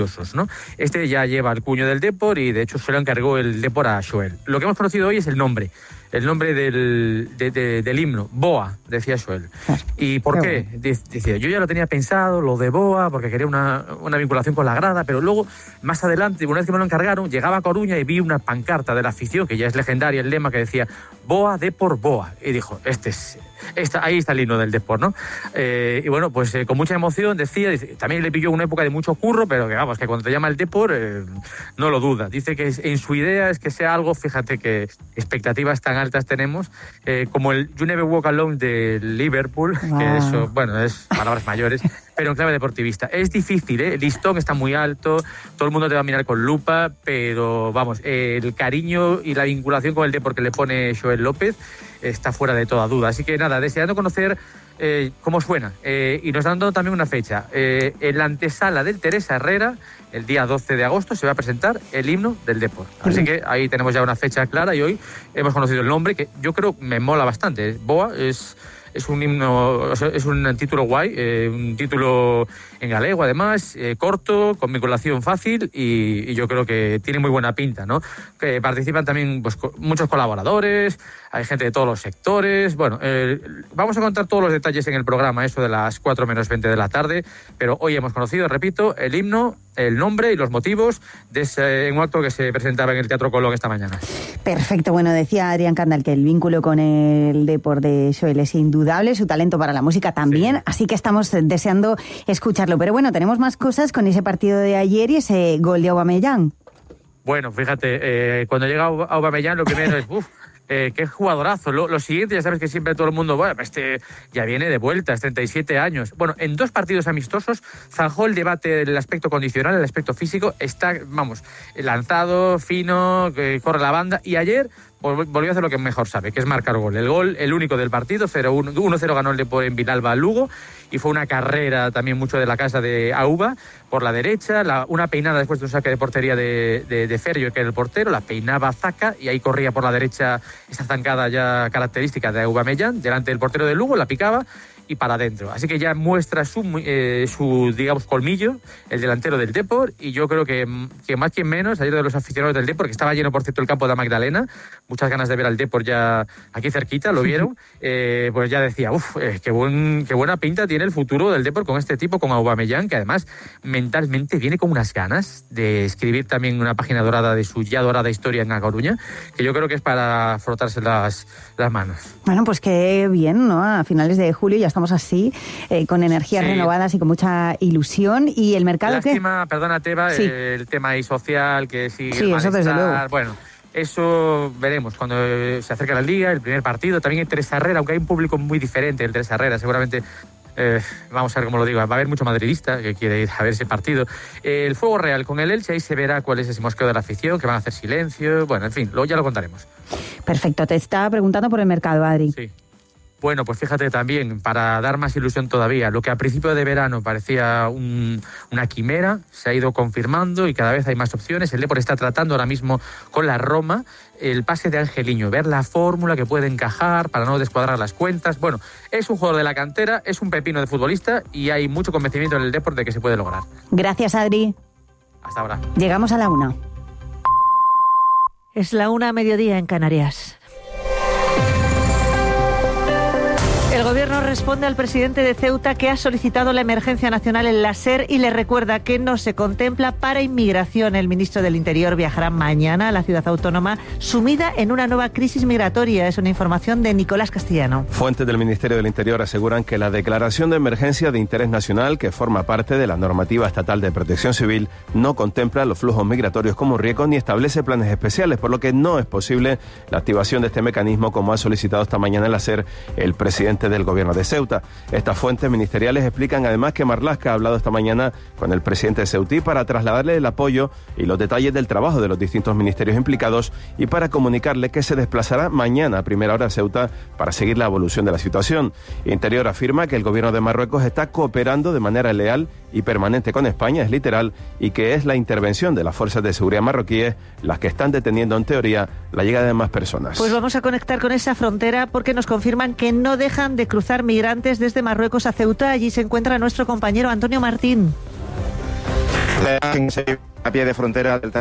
¿no? Este ya lleva el cuño del Depor y de hecho se lo encargó el Depor a Xoel. Lo que hemos conocido hoy es el nombre del himno, Boa, decía Xoel. ¿Y por qué? Decía, yo ya lo tenía pensado, lo de Boa, porque quería una vinculación con la grada, pero luego, más adelante, una vez que me lo encargaron, llegaba a Coruña y vi una pancarta de la afición, que ya es legendaria, el lema que decía, Boa, Depor, Boa. Y dijo, ahí está el himno del Depor, ¿no? Y bueno, pues con mucha emoción dice, también le pilló una época de mucho curro, pero que vamos, que cuando te llama el Depor, no lo duda. Dice que en su idea es que sea algo, fíjate que expectativas tan altas tenemos, como el You Never Walk Alone de Liverpool, que eso, bueno, es palabras mayores, pero en clave deportivista. Es difícil, el listón está muy alto, todo el mundo te va a mirar con lupa, pero vamos, el cariño y la vinculación con el Depor que le pone Xoel López está fuera de toda duda. Así que nada, deseando conocer cómo suena y nos dando también una fecha. En la antesala del Teresa Herrera, el día 12 de agosto, se va a presentar el himno del Depor. Así que ahí tenemos ya una fecha clara y hoy hemos conocido el nombre, que yo creo me mola bastante. Boa es un himno, o sea, es un título guay, un título en galego además, corto, con vinculación fácil y yo creo que tiene muy buena pinta, ¿no? Que participan también pues, muchos colaboradores, hay gente de todos los sectores. Bueno, vamos a contar todos los detalles en el programa, eso de las 4 menos 20 de la tarde, pero hoy hemos conocido, repito, el himno, el nombre y los motivos de un acto que se presentaba en el Teatro Colón esta mañana. Perfecto, bueno, decía Adrián Candal que el vínculo con el Depor de Xoel es indudable, su talento para la música también, sí. Así que estamos deseando escucharlo. Pero bueno, tenemos más cosas con ese partido de ayer y ese gol de Aubameyang. Bueno, fíjate, cuando llega Aubameyang lo primero es... qué jugadorazo. Lo siguiente, ya sabes que siempre todo el mundo, bueno, ya viene de vuelta, es 37 años. Bueno, en 2 partidos amistosos zanjó el debate del aspecto condicional, el aspecto físico, está, vamos, lanzado, fino, corre la banda, y ayer volvió a hacer lo que mejor sabe, que es marcar gol. El gol, el único del partido, 1-0 ganó el Depor en Villalba al Lugo, y fue una carrera también mucho de la casa de Auba, por la derecha, una peinada después de un saque de portería de Ferrio, que era el portero, la peinaba Zaca, y ahí corría por la derecha esa zancada ya característica de Aubameyang, delante del portero de Lugo, la picaba, y para adentro. Así que ya muestra su digamos, colmillo, el delantero del Depor, y yo creo que más que menos, ayer de los aficionados del Depor, que estaba lleno, por cierto, el campo de la Magdalena, muchas ganas de ver al Depor ya aquí cerquita, lo vieron, pues ya decía, qué buena pinta tiene el futuro del Depor con este tipo, con Aubameyang, que además mentalmente viene con unas ganas de escribir también una página dorada de su ya dorada historia en A Coruña, que yo creo que es para frotarse las manos. Bueno, pues qué bien, ¿no? A finales de julio ya estamos así, con energías renovadas y con mucha ilusión. ¿Y el mercado Lástima, qué? Perdona, Teba, el tema ahí social, que sigue sí, eso desde luego. Bueno, eso veremos cuando se acerque la Liga, el primer partido. También en Teresa Herrera, aunque hay un público muy diferente en Teresa Herrera, seguramente... vamos a ver cómo lo digo, va a haber mucho madridista que quiere ir a ver ese partido. El fuego real con el Elche, ahí se verá cuál es ese mosqueo de la afición, que van a hacer silencio, bueno, en fin, luego ya lo contaremos. Perfecto, te estaba preguntando por el mercado, Adri. Sí. Bueno, pues fíjate también, para dar más ilusión todavía, lo que a principio de verano parecía una quimera, se ha ido confirmando y cada vez hay más opciones. El Depor está tratando ahora mismo con la Roma el pase de Angeliño, ver la fórmula que puede encajar para no descuadrar las cuentas. Bueno, es un jugador de la cantera, es un pepino de futbolista y hay mucho convencimiento en el Depor de que se puede lograr. Gracias, Adri. Hasta ahora. Llegamos a la 1. Es la 1 a mediodía en Canarias. El Gobierno responde al presidente de Ceuta, que ha solicitado la emergencia nacional en la SER, y le recuerda que no se contempla para inmigración. El ministro del Interior viajará mañana a la ciudad autónoma, sumida en una nueva crisis migratoria. Es una información de Nicolás Castellano. Fuentes del Ministerio del Interior aseguran que la declaración de emergencia de interés nacional, que forma parte de la normativa estatal de protección civil, no contempla los flujos migratorios como riesgo ni establece planes especiales, por lo que no es posible la activación de este mecanismo, como ha solicitado esta mañana en la SER el presidente del Gobierno de Ceuta. Estas fuentes ministeriales explican además que Marlaska ha hablado esta mañana con el presidente de Ceutí para trasladarle el apoyo y los detalles del trabajo de los distintos ministerios implicados y para comunicarle que se desplazará mañana a primera hora a Ceuta para seguir la evolución de la situación. Interior afirma que el Gobierno de Marruecos está cooperando de manera leal y permanente con España, es literal, y que es la intervención de las fuerzas de seguridad marroquíes las que están deteniendo en teoría la llegada de más personas. Pues vamos a conectar con esa frontera porque nos confirman que no dejan de cruzar migrantes desde Marruecos a Ceuta. Allí se encuentra nuestro compañero Antonio Martín. a pie de frontera del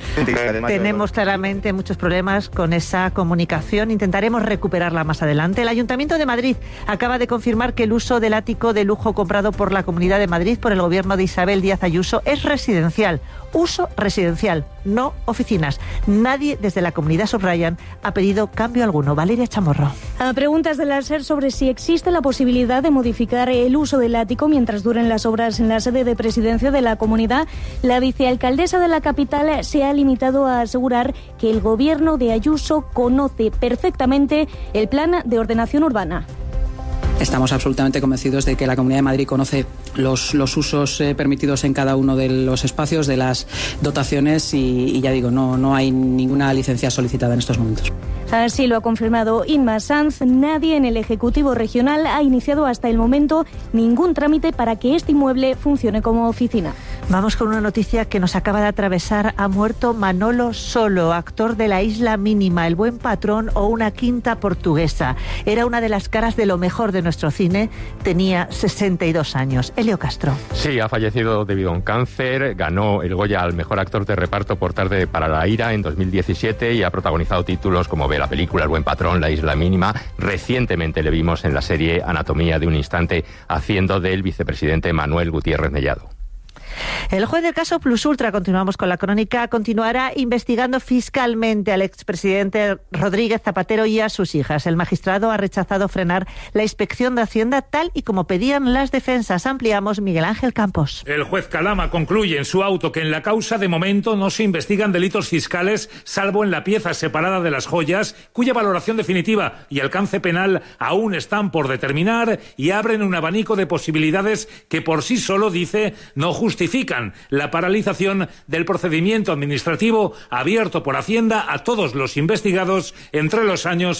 Tenemos claramente muchos problemas con esa comunicación. Intentaremos recuperarla más adelante. El Ayuntamiento de Madrid acaba de confirmar que el uso del ático de lujo comprado por la Comunidad de Madrid por el gobierno de Isabel Díaz Ayuso es residencial. Uso residencial, no oficinas. Nadie desde la comunidad, subrayan, ha pedido cambio alguno. Valeria Chamorro. A preguntas de la SER sobre si existe la posibilidad de modificar el uso del ático mientras duren las obras en la sede de presidencia de la comunidad, la vicealcaldesa de la capital se ha limitado a asegurar que el gobierno de Ayuso conoce perfectamente el plan de ordenación urbana. Estamos absolutamente convencidos de que la Comunidad de Madrid conoce los usos permitidos en cada uno de los espacios, de las dotaciones y ya digo, no hay ninguna licencia solicitada en estos momentos. Así lo ha confirmado Inma Sanz. Nadie en el Ejecutivo Regional ha iniciado hasta el momento ningún trámite para que este inmueble funcione como oficina. Vamos con una noticia que nos acaba de atravesar. Ha muerto Manolo Solo, actor de La Isla Mínima, El Buen Patrón o Una Quinta Portuguesa. Era una de las caras de lo mejor de nuestro cine. Tenía 62 años. Elio Castro. Sí, ha fallecido debido a un cáncer. Ganó el Goya al mejor actor de reparto por Tarde para la ira en 2017 y ha protagonizado títulos como la película El Buen Patrón, La Isla Mínima. Recientemente le vimos en la serie Anatomía de un Instante haciendo del vicepresidente Manuel Gutiérrez Mellado. El juez del caso Plus Ultra, continuamos con la crónica, continuará investigando fiscalmente al expresidente Rodríguez Zapatero y a sus hijas. El magistrado ha rechazado frenar la inspección de Hacienda tal y como pedían las defensas. Ampliamos, Miguel Ángel Campos. El juez Calama concluye en su auto que en la causa de momento no se investigan delitos fiscales, salvo en la pieza separada de las joyas, cuya valoración definitiva y alcance penal aún están por determinar y abren un abanico de posibilidades que por sí solo, dice, no justifican la paralización del procedimiento administrativo abierto por Hacienda a todos los investigados entre los años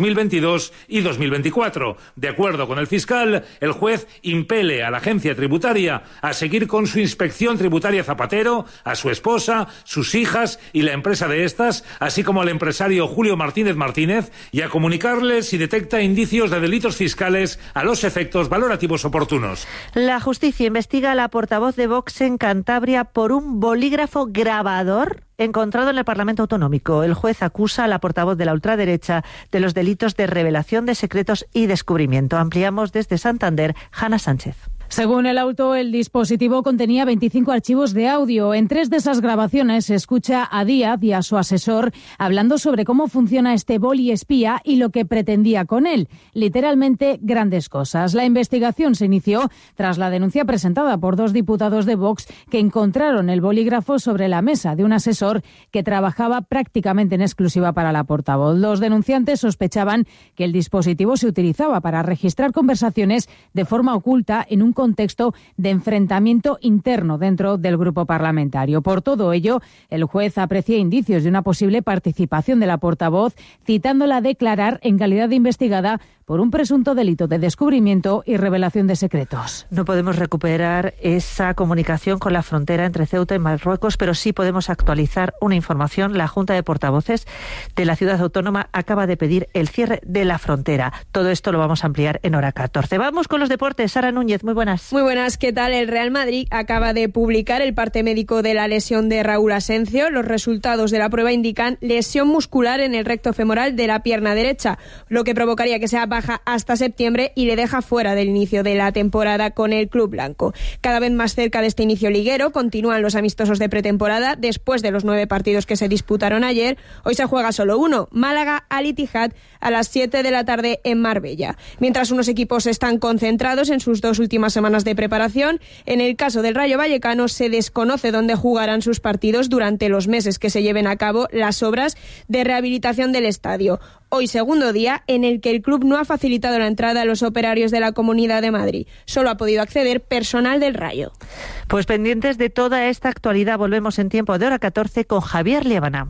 2022 y 2024. De acuerdo con el fiscal, el juez impele a la agencia tributaria a seguir con su inspección tributaria Zapatero, a su esposa, sus hijas y la empresa de estas, así como al empresario Julio Martínez Martínez, y a comunicarles si detecta indicios de delitos fiscales a los efectos valorativos oportunos. La justicia investiga a la portavoz de Vox en Cantabria por un bolígrafo grabador encontrado en el Parlamento Autonómico. El juez acusa a la portavoz de la ultraderecha de los delitos de revelación de secretos y descubrimiento. Ampliamos desde Santander, Hanna Sánchez. Según el auto, el dispositivo contenía 25 archivos de audio. En 3 de esas grabaciones se escucha a Díaz y a su asesor hablando sobre cómo funciona este boli espía y lo que pretendía con él. Literalmente, grandes cosas. La investigación se inició tras la denuncia presentada por 2 diputados de Vox que encontraron el bolígrafo sobre la mesa de un asesor que trabajaba prácticamente en exclusiva para la portavoz. Los denunciantes sospechaban que el dispositivo se utilizaba para registrar conversaciones de forma oculta en un contexto de enfrentamiento interno dentro del grupo parlamentario. Por todo ello, el juez aprecia indicios de una posible participación de la portavoz, citándola a declarar en calidad de investigada por un presunto delito de descubrimiento y revelación de secretos. No podemos recuperar esa comunicación con la frontera entre Ceuta y Marruecos, pero sí podemos actualizar una información. La Junta de Portavoces de la Ciudad Autónoma acaba de pedir el cierre de la frontera. Todo esto lo vamos a ampliar en hora 14. Vamos con los deportes. Sara Núñez, muy buenas. Muy buenas, ¿qué tal? El Real Madrid acaba de publicar el parte médico de la lesión de Raúl Asencio. Los resultados de la prueba indican lesión muscular en el recto femoral de la pierna derecha, lo que provocaría que sea baja hasta septiembre y le deja fuera del inicio de la temporada con el club blanco. Cada vez más cerca de este inicio liguero, continúan los amistosos de pretemporada. Después de los 9 partidos que se disputaron ayer, hoy se juega solo uno, Málaga Al Ittihad, a las 7 de la tarde en Marbella. Mientras unos equipos están concentrados en sus 2 últimas semanas de preparación, en el caso del Rayo Vallecano se desconoce dónde jugarán sus partidos durante los meses que se lleven a cabo las obras de rehabilitación del estadio. Hoy segundo día en el que el club no ha facilitado la entrada a los operarios de la Comunidad de Madrid. Solo ha podido acceder personal del Rayo. Pues pendientes de toda esta actualidad, volvemos en tiempo de hora 14 con Javier Liébana.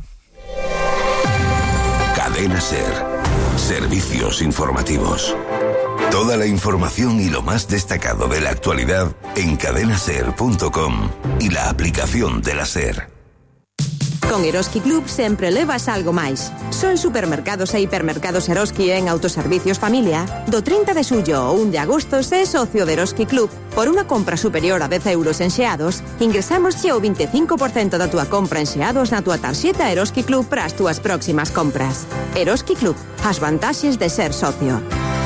Cadena SER. Servicios informativos. Toda la información y lo más destacado de la actualidad en cadenaser.com y la aplicación de la SER. Con Eroski Club sempre levas algo máis. Son supermercados e hipermercados Eroski en Autoservicios Familia. Do 30 de xullo ao 1 de agosto, se socio de Eroski Club. Por unha compra superior a 10 euros en xeados, ingresamos o 25% da túa compra en xeados na túa tarxeta Eroski Club para as túas próximas compras. Eroski Club, as vantaxes de ser socio.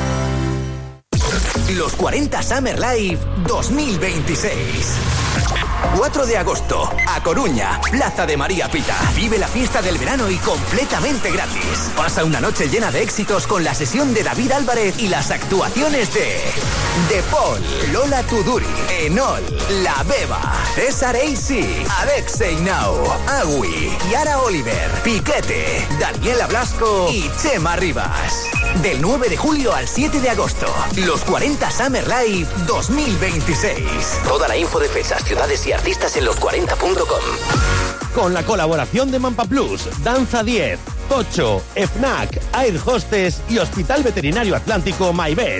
Los 40 Summer Live 2026. 4 de agosto, A Coruña, Plaza de María Pita. Vive la fiesta del verano y completamente gratis. Pasa una noche llena de éxitos con la sesión de David Álvarez y las actuaciones de Paul, Lola Tuduri, Enol, La Beba, César AC, Alexei Nau, Agui, Yara Oliver, Piquete, Daniela Blasco y Chema Rivas. Del 9 de julio al 7 de agosto, los 40 Summer Live 2026. Toda la info de fechas, ciudades y artistas en los40.com. Con la colaboración de Mampa Plus, Danza 10, Tocho, FNAC, Air Hostess y Hospital Veterinario Atlántico MyVet.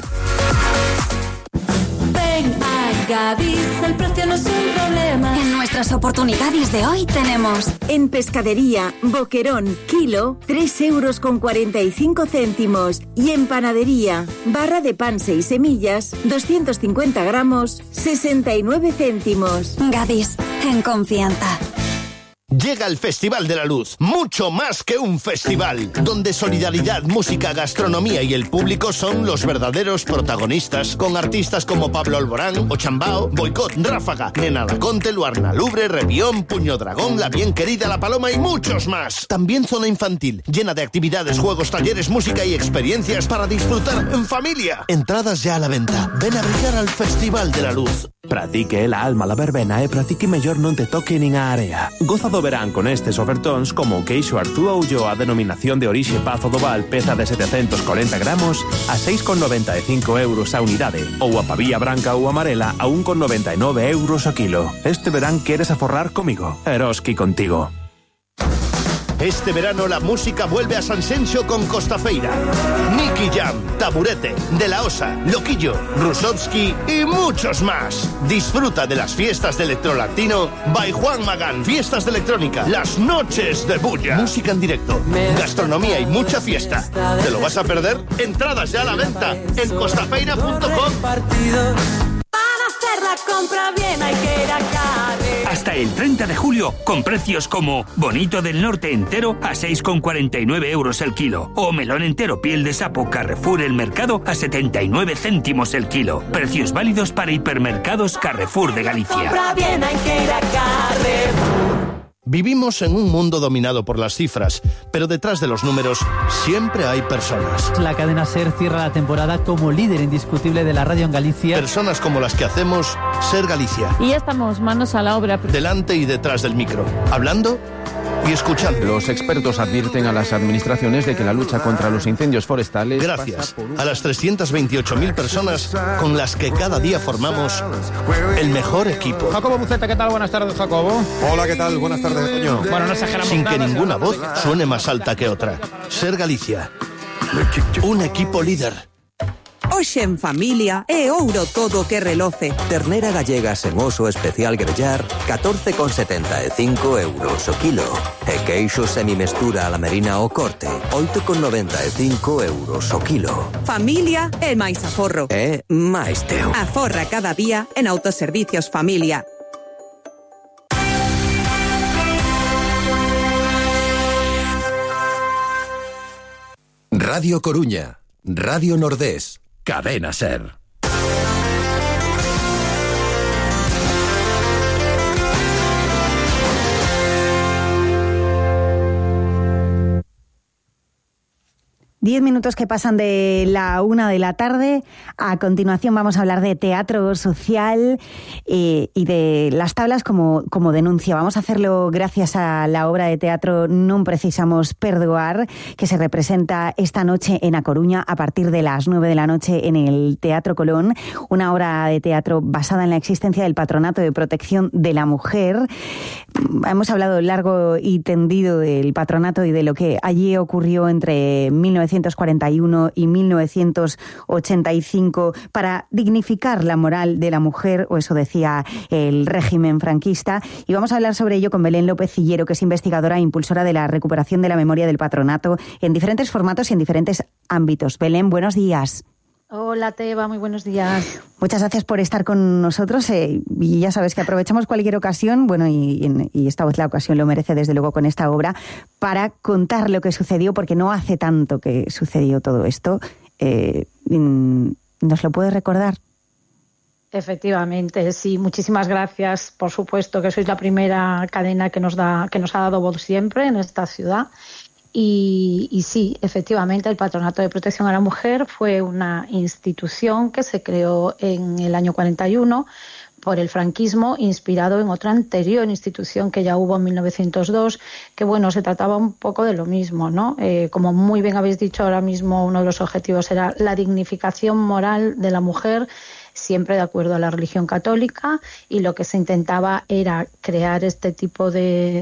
Ven a Gadis, el precio no es un problema. En nuestras oportunidades de hoy tenemos en pescadería, boquerón, kilo, 3,45 €. Y en panadería, barra de pan 6 semillas, 250 gramos, 69 céntimos. Gadis, en confianza. Llega el Festival de la Luz, mucho más que un festival, donde solidaridad, música, gastronomía y el público son los verdaderos protagonistas, con artistas como Pablo Alborán, Ochambao, Boicot, Ráfaga, Nena Laconte, Luarna Lubre, Revión, Puño Dragón, La Bien Querida, La Paloma y muchos más. También zona infantil, llena de actividades, juegos, talleres, música y experiencias para disfrutar en familia. Entradas ya a la venta. Ven a brillar al Festival de la Luz. Pratique la alma la verbena e pratique mellor non te toque nin a area. Goza do verán con estes ofertóns como o queixo Artúa Ulloa a denominación de orixe Pazo do Val, peza de 740 gramos a 6,95 € a unidade, ou a pavía branca ou amarela a 1,99 € o kilo. Este verán queres aforrar comigo. Eroski contigo. Este verano la música vuelve a Sanxenxo con Costafeira. Nicky Jam, Taburete, De La Osa, Loquillo, Rusovsky y muchos más. Disfruta de las fiestas de electrolatino by Juan Magán. Fiestas de electrónica, las noches de bulla. Música en directo, gastronomía y mucha fiesta. ¿Te lo vas a perder? Entradas ya a la venta en costafeira.com. Hacer la compra bien hay que ir a Carrefour. Hasta el 30 de julio, con precios como bonito del norte entero a 6,49 € el kilo, o melón entero piel de sapo Carrefour El Mercado a 79 céntimos el kilo. Precios válidos para hipermercados Carrefour de Galicia. Compra bien hay que ir a Carrefour. Vivimos en un mundo dominado por las cifras, pero detrás de los números siempre hay personas. La cadena SER cierra la temporada como líder indiscutible de la radio en Galicia. Personas como las que hacemos SER Galicia. Y ya estamos manos a la obra. Delante y detrás del micro, hablando y escuchando. Los expertos advierten a las administraciones de que la lucha contra los incendios forestales... Gracias a las 328.000 personas con las que cada día formamos el mejor equipo. Jacobo Buceta, ¿qué tal? Buenas tardes, Jacobo. Hola, ¿qué tal? Buenas tardes, Toño. Bueno, no exageramos Sin nada, que ninguna voz suene más alta que otra. SER Galicia. Un equipo líder. Hoxe en familia é ouro todo que reloce. Ternera gallega sen oso especial grellar, 14,75 € o kilo. E queixo semimestura a la merina o corte, 8,95 € o kilo. Familia é máis aforro. É máis teu. Aforra cada día en Autoservicios Familia. Radio Coruña, Radio Nordés, Cadena SER. Diez minutos que pasan de la 1 de la tarde. A continuación vamos a hablar de teatro social y de las tablas como denuncia. Vamos a hacerlo gracias a la obra de teatro Non precisamos perdoar, que se representa esta noche en A Coruña a partir de las 9 de la noche en el Teatro Colón. Una obra de teatro basada en la existencia del Patronato de Protección de la Mujer. hemos hablado largo y tendido del patronato y de lo que allí ocurrió entre 1941 y 1985 para dignificar la moral de la mujer, o eso decía el régimen franquista. Y vamos a hablar sobre ello con Belén López Cillero, que es investigadora e impulsora de la recuperación de la memoria del patronato en diferentes formatos y en diferentes ámbitos. Belén, buenos días. Hola, Teba, muy buenos días. Muchas gracias por estar con nosotros y ya sabes que aprovechamos cualquier ocasión, bueno, y esta vez la ocasión lo merece desde luego con esta obra, para contar lo que sucedió, porque no hace tanto que sucedió todo esto. ¿Nos lo puedes recordar? Efectivamente, sí, muchísimas gracias, por supuesto, que sois la primera cadena que nos ha dado voz siempre en esta ciudad. Y sí, efectivamente, el Patronato de Protección a la Mujer fue una institución que se creó en el año 41 por el franquismo, inspirado en otra anterior institución que ya hubo en 1902, que bueno, se trataba un poco de lo mismo, ¿no? Como muy bien habéis dicho ahora mismo, uno de los objetivos era la dignificación moral de la mujer, siempre de acuerdo a la religión católica, y lo que se intentaba era crear este tipo de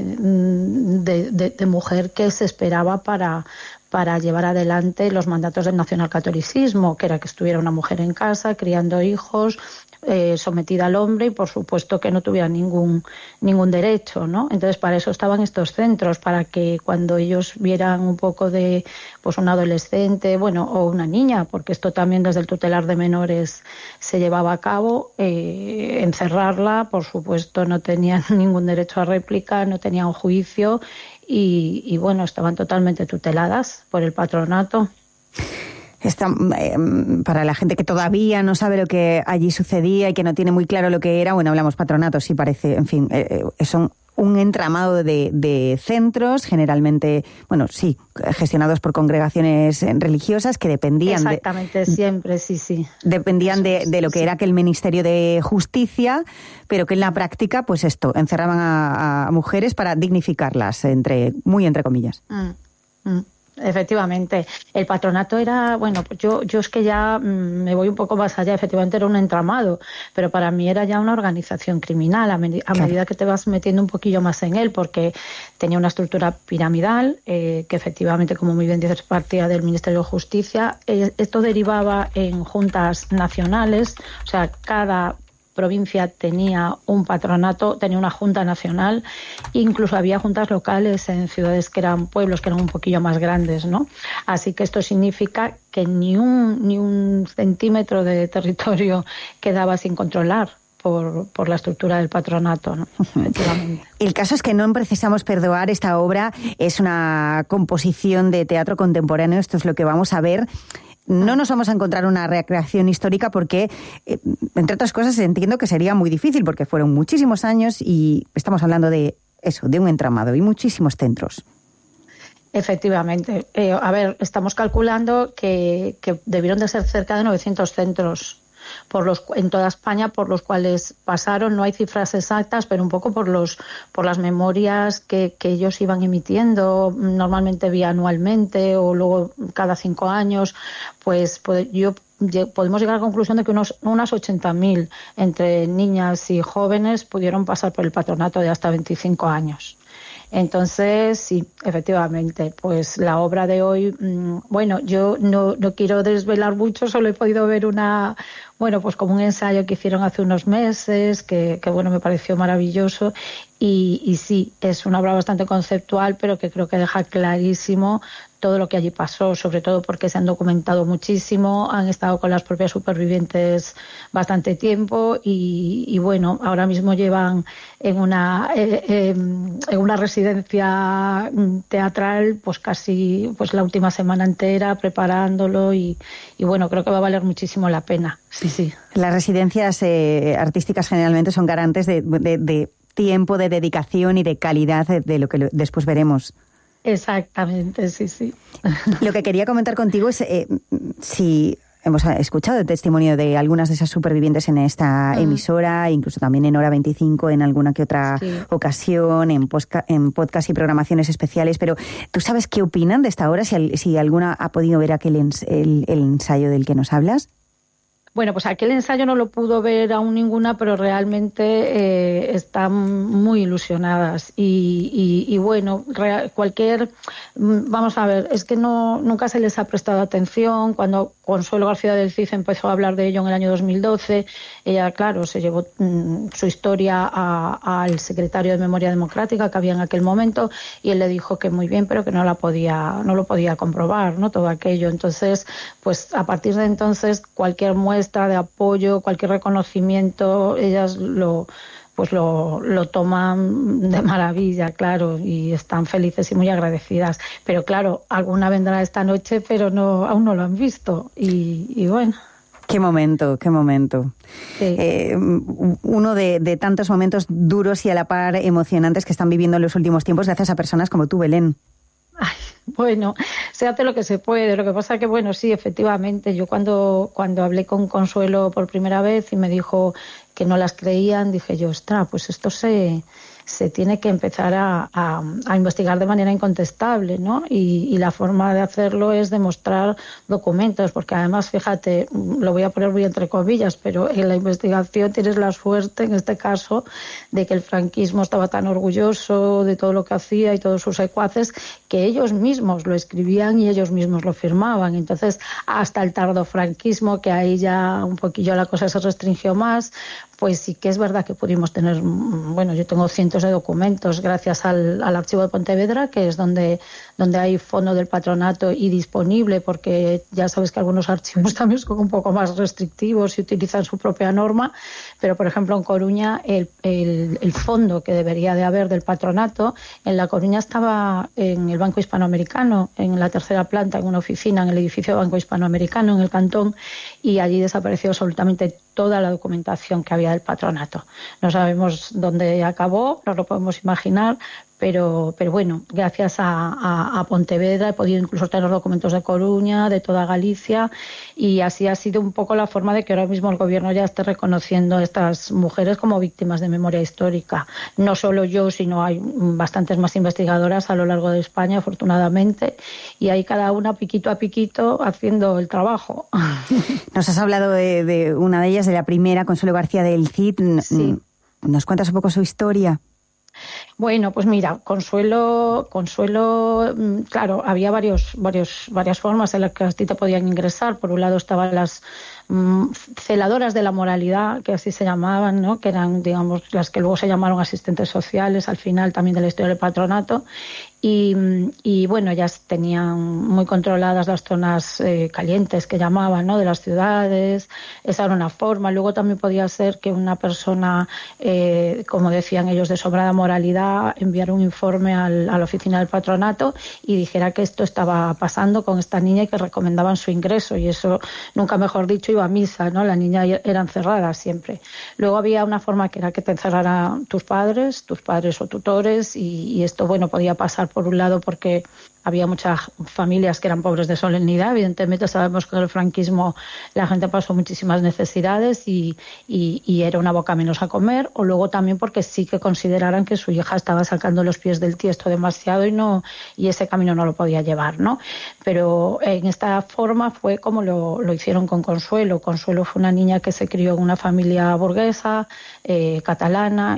mujer que se esperaba para llevar adelante los mandatos del nacionalcatolicismo, que era que estuviera una mujer en casa, criando hijos, sometida al hombre y por supuesto que no tuviera ningún derecho, ¿no? Entonces para eso estaban estos centros, para que cuando ellos vieran un poco de pues un adolescente, bueno, o una niña, porque esto también desde el tutelar de menores se llevaba a cabo, encerrarla, por supuesto no tenían ningún derecho a réplica, no tenían juicio y bueno, estaban totalmente tuteladas por el patronato. Para la gente que todavía no sabe lo que allí sucedía y que no tiene muy claro lo que era, bueno, hablamos patronato, sí parece, en fin, son un entramado de centros, generalmente, bueno, sí, gestionados por congregaciones religiosas que dependían siempre, sí. Dependían de lo que era aquel Ministerio de Justicia, pero que en la práctica, pues esto, encerraban a mujeres para dignificarlas, muy entre comillas. Efectivamente, el patronato era, bueno, pues yo es que ya me voy un poco más allá, efectivamente era un entramado, pero para mí era ya una organización criminal a medida que te vas metiendo un poquillo más en él, porque tenía una estructura piramidal, que efectivamente, como muy bien dices, partía del Ministerio de Justicia. Esto derivaba en juntas nacionales, o sea, cada provincia tenía un patronato, tenía una junta nacional, incluso había juntas locales en ciudades que eran pueblos, que eran un poquillo más grandes, ¿no? Así que esto significa que ni un centímetro de territorio quedaba sin controlar por la estructura del patronato, ¿no? Efectivamente. El caso es que no precisamos perdoar. Esta obra es una composición de teatro contemporáneo, esto es lo que vamos a ver. No nos vamos a encontrar una recreación histórica porque, entre otras cosas, entiendo que sería muy difícil porque fueron muchísimos años y estamos hablando de eso, de un entramado y muchísimos centros. Efectivamente. Estamos calculando que debieron de ser cerca de 900 centros en toda España por los cuales pasaron. No hay cifras exactas, pero un poco por las memorias que ellos iban emitiendo, normalmente bianualmente o luego cada 5 años, pues podemos llegar a la conclusión de que unas 80.000 entre niñas y jóvenes pudieron pasar por el patronato de hasta 25 años. Entonces, sí, efectivamente, pues la obra de hoy, bueno, yo no quiero desvelar mucho, solo he podido ver pues como un ensayo que hicieron hace unos meses, que bueno, me pareció maravilloso, y sí, es una obra bastante conceptual, pero que creo que deja clarísimo todo lo que allí pasó, sobre todo porque se han documentado muchísimo, han estado con las propias supervivientes bastante tiempo y bueno, ahora mismo llevan en una residencia teatral pues casi la última semana entera preparándolo y bueno, creo que va a valer muchísimo la pena. Sí. Las residencias artísticas generalmente son garantes de tiempo, de dedicación y de calidad de lo que después veremos. Exactamente, sí. Lo que quería comentar contigo es si hemos escuchado el testimonio de algunas de esas supervivientes en esta emisora, incluso también en Hora 25, en alguna que otra ocasión, en podcast y programaciones especiales, pero ¿tú sabes qué opinan de esta obra? Si alguna ha podido ver el ensayo del que nos hablas. Bueno, pues aquel ensayo no lo pudo ver aún ninguna, pero realmente están muy ilusionadas y bueno, vamos a ver, es que nunca se les ha prestado atención. Cuando Consuelo García del Cid empezó a hablar de ello en el año 2012, ella, claro, se llevó su historia al secretario de Memoria Democrática que había en aquel momento y él le dijo que muy bien, pero que no lo podía comprobar, ¿no? Todo aquello. Entonces, pues a partir de entonces, cualquier muestra de apoyo, cualquier reconocimiento, ellas lo toman de maravilla, claro, y están felices y muy agradecidas. Pero claro, alguna vendrá esta noche, pero aún no lo han visto. Y bueno. Qué momento, qué momento. Sí. Uno de tantos momentos duros y a la par emocionantes que están viviendo en los últimos tiempos gracias a personas como tú, Belén. Ay, bueno, se hace lo que se puede. Lo que pasa que, bueno, sí, efectivamente, yo cuando hablé con Consuelo por primera vez y me dijo que no las creían, dije yo, ostras, pues esto se tiene que empezar a investigar de manera incontestable, ¿no? Y la forma de hacerlo es demostrar documentos, porque además, fíjate, lo voy a poner muy entre comillas, pero en la investigación tienes la suerte, en este caso, de que el franquismo estaba tan orgulloso de todo lo que hacía y todos sus secuaces, que ellos mismos lo escribían y ellos mismos lo firmaban. Entonces, hasta el tardofranquismo, que ahí ya un poquillo la cosa se restringió más, pues sí que es verdad que pudimos tener, bueno, yo tengo cientos de documentos gracias al Archivo de Pontevedra, que es donde hay fondo del patronato y disponible, porque ya sabes que algunos archivos también son un poco más restrictivos y utilizan su propia norma, pero por ejemplo en Coruña el fondo que debería de haber del patronato, en La Coruña estaba en el Banco Hispanoamericano, en la tercera planta, en una oficina, en el edificio Banco Hispanoamericano, en el Cantón, y allí desapareció absolutamente toda la documentación que había del patronato. No sabemos dónde acabó, no lo podemos imaginar, pero bueno, gracias a Pontevedra he podido incluso tener documentos de Coruña, de toda Galicia, y así ha sido un poco la forma de que ahora mismo el gobierno ya esté reconociendo a estas mujeres como víctimas de memoria histórica. No solo yo, sino hay bastantes más investigadoras a lo largo de España, afortunadamente, y hay cada una piquito a piquito haciendo el trabajo. Nos has hablado de una de ellas, de la primera, Consuelo García del Cid. Sí. ¿Nos cuentas un poco su historia? Bueno, pues mira, Consuelo, claro, había varias formas en las que a ti te podían ingresar. Por un lado estaban las celadoras de la moralidad, que así se llamaban, ¿no? Que eran, digamos, las que luego se llamaron asistentes sociales al final también de la historia del patronato. Y bueno, ellas tenían muy controladas las zonas calientes que llamaban, ¿no? De las ciudades. Esa era una forma. Luego también podía ser que una persona, como decían ellos, de sobrada moralidad, enviara un informe a la oficina del patronato y dijera que esto estaba pasando con esta niña y que recomendaban su ingreso. Y eso, nunca mejor dicho, iba a misa, ¿no? La niña era encerrada siempre. Luego había una forma que era que te encerraran tus padres o tutores, y esto, bueno, podía pasar por un lado porque había muchas familias que eran pobres de solemnidad. Evidentemente sabemos que en el franquismo la gente pasó muchísimas necesidades y era una boca menos a comer, o luego también porque sí que consideraran que su hija estaba sacando los pies del tiesto demasiado y ese camino no lo podía llevar, ¿no? Pero en esta forma fue como lo hicieron con Consuelo. Consuelo fue una niña que se crió en una familia burguesa, catalana,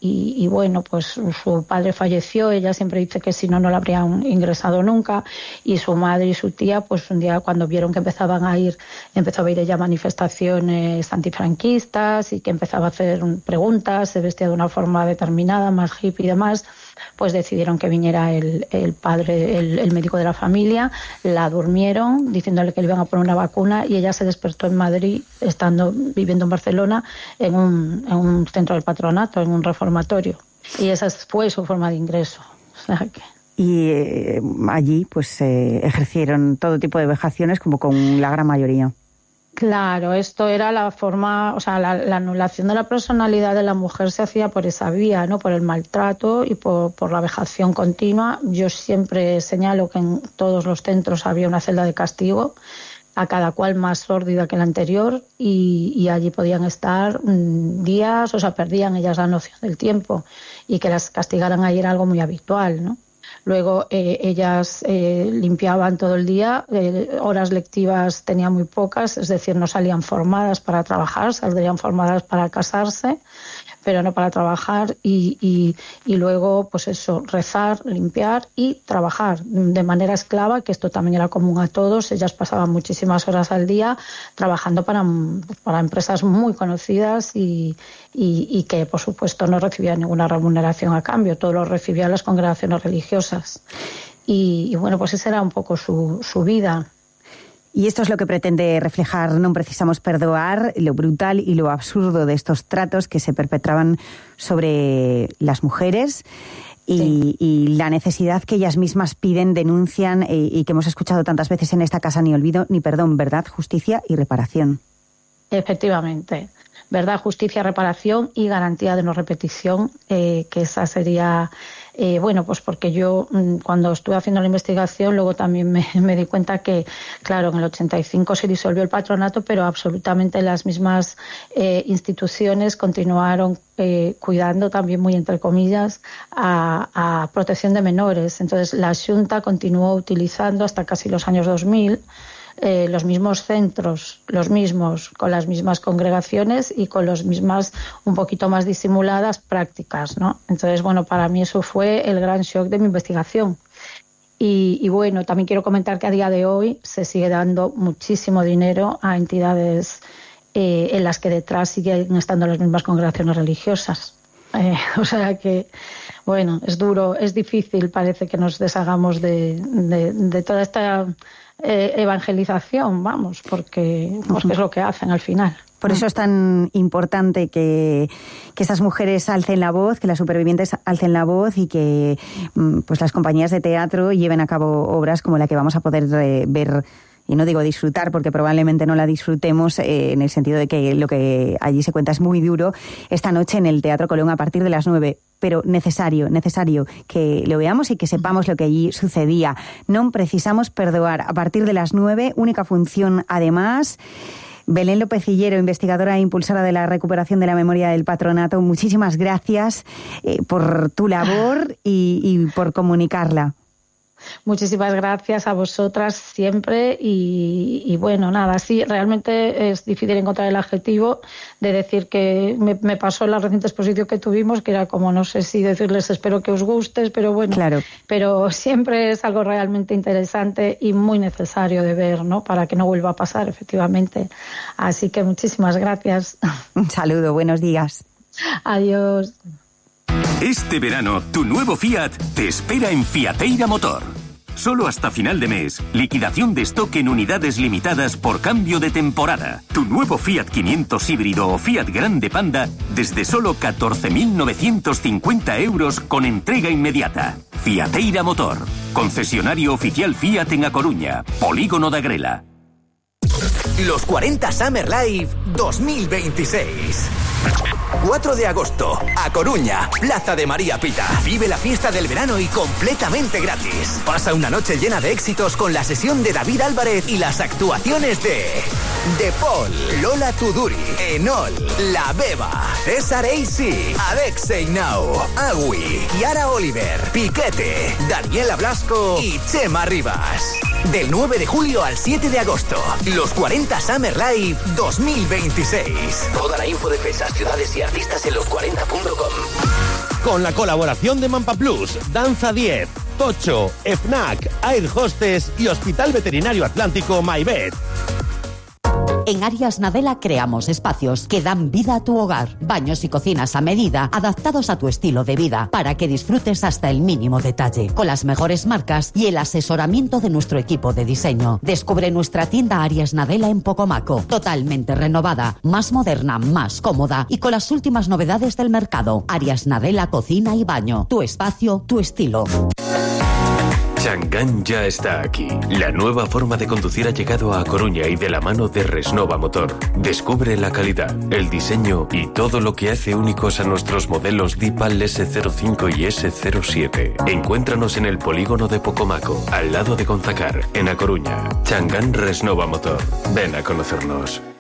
y bueno, pues su padre falleció. Ella siempre dice que si no la habrían ingresado nunca, y su madre y su tía, pues un día cuando vieron que empezó a ir ella a manifestaciones antifranquistas y que empezaba a hacer preguntas, se vestía de una forma determinada, más hippie y demás, pues decidieron que viniera el padre, el médico de la familia, la durmieron diciéndole que le iban a poner una vacuna, y ella se despertó en Madrid, viviendo en Barcelona, en un centro del patronato, en un reformatorio, y esa fue su forma de ingreso. O sea que... Y allí pues ejercieron todo tipo de vejaciones, como con la gran mayoría. Claro, esto era la forma, o sea, la anulación de la personalidad de la mujer se hacía por esa vía, ¿no? Por el maltrato y por la vejación continua. Yo siempre señalo que en todos los centros había una celda de castigo, a cada cual más sórdida que la anterior, y allí podían estar días, o sea, perdían ellas la noción del tiempo, y que las castigaran ahí era algo muy habitual, ¿no? Luego ellas limpiaban todo el día, horas lectivas tenía muy pocas, es decir, no salían formadas para trabajar, saldrían formadas para casarse, pero no para trabajar, y luego, pues eso, rezar, limpiar y trabajar de manera esclava, que esto también era común a todos. Ellas pasaban muchísimas horas al día trabajando para empresas muy conocidas y que, por supuesto, no recibían ninguna remuneración a cambio, todo lo recibían las congregaciones religiosas. Y bueno, pues esa era un poco su vida. Y esto es lo que pretende reflejar Non precisamos perdoar, lo brutal y lo absurdo de estos tratos que se perpetraban sobre las mujeres y la necesidad que ellas mismas piden, denuncian y que hemos escuchado tantas veces en esta casa: ni olvido ni perdón, verdad, justicia y reparación. Efectivamente. Verdad, justicia, reparación y garantía de no repetición, que esa sería, bueno, pues porque yo cuando estuve haciendo la investigación luego también me di cuenta que, claro, en el 85 se disolvió el patronato, pero absolutamente las mismas instituciones continuaron cuidando también, muy entre comillas, a protección de menores. Entonces la Xunta continuó utilizando hasta casi los años 2000 los mismos centros, los mismos, con las mismas congregaciones y con las mismas, un poquito más disimuladas, prácticas, ¿no? Entonces, bueno, para mí eso fue el gran shock de mi investigación. Y bueno, también quiero comentar que a día de hoy se sigue dando muchísimo dinero a entidades en las que detrás siguen estando las mismas congregaciones religiosas. O sea que, bueno, es duro, es difícil, parece que nos deshagamos de toda esta evangelización, vamos, porque es lo que hacen al final. Por eso es tan importante que estas mujeres alcen la voz, que las supervivientes alcen la voz y que pues las compañías de teatro lleven a cabo obras como la que vamos a poder ver. Y no digo disfrutar, porque probablemente no la disfrutemos, en el sentido de que lo que allí se cuenta es muy duro, esta noche en el Teatro Colón a partir de las 9. Pero necesario que lo veamos y que sepamos lo que allí sucedía. Non precisamos perdoar, a partir de las 9, única función además. Belén López Cillero, investigadora e impulsora de la recuperación de la memoria del patronato, muchísimas gracias por tu labor y por comunicarla. Muchísimas gracias a vosotras siempre y bueno, nada, sí, realmente es difícil encontrar el adjetivo de decir que me pasó en la reciente exposición que tuvimos, que era como, no sé si decirles espero que os gustes, pero bueno, claro. Pero siempre es algo realmente interesante y muy necesario de ver, ¿no? Para que no vuelva a pasar, efectivamente. Así que muchísimas gracias. Un saludo, buenos días. Adiós. Este verano, tu nuevo Fiat te espera en Fiateira Motor. Solo hasta final de mes, liquidación de stock en unidades limitadas por cambio de temporada. Tu nuevo Fiat 500 híbrido o Fiat Grande Panda desde solo 14.950 euros con entrega inmediata. Fiateira Motor, concesionario oficial Fiat en A Coruña, Polígono da Grela. Los 40 Summer Live 2026. 4 de agosto, A Coruña, Plaza de María Pita. Vive la fiesta del verano y completamente gratis. Pasa una noche llena de éxitos con la sesión de David Álvarez y las actuaciones de Paul, Lola Tuduri, Enol, La Beba, César AC, Alexei Now, Agui, Yara Oliver, Piquete, Daniela Blasco y Chema Rivas. Del 9 de julio al 7 de agosto, los 40 Summer Live 2026. Toda la info de fechas, ciudades y artistas en los40.com. Con la colaboración de Mampa Plus, Danza 10, Tocho, FNAC, Air Hostess y Hospital Veterinario Atlántico MyVet. En Arias Nadella creamos espacios que dan vida a tu hogar. Baños y cocinas a medida, adaptados a tu estilo de vida, para que disfrutes hasta el mínimo detalle. Con las mejores marcas y el asesoramiento de nuestro equipo de diseño. Descubre nuestra tienda Arias Nadella en Pocomaco. Totalmente renovada, más moderna, más cómoda y con las últimas novedades del mercado. Arias Nadella Cocina y Baño. Tu espacio, tu estilo. Chang'an ya está aquí. La nueva forma de conducir ha llegado a Coruña y de la mano de Resnova Motor. Descubre la calidad, el diseño y todo lo que hace únicos a nuestros modelos Dipal S05 y S07. Encuéntranos en el polígono de Pocomaco, al lado de Gonzacar, en A Coruña. Chang'an Resnova Motor. Ven a conocernos.